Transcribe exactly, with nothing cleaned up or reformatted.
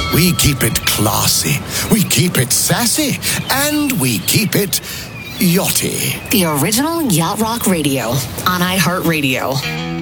We keep it classy, we keep it sassy, and we keep it yachty. The original Yacht Rock Radio on iHeartRadio.